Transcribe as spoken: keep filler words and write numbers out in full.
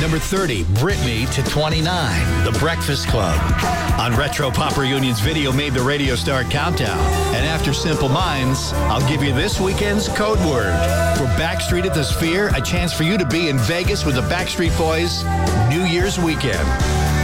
Number thirty, Britney to twenty-nine, The Breakfast Club. On Retro Pop Reunion's Video Made the Radio Star Countdown. And after Simple Minds, I'll give you this weekend's code word. For Backstreet at the Sphere, a chance for you to be in Vegas with the Backstreet Boys New Year's weekend.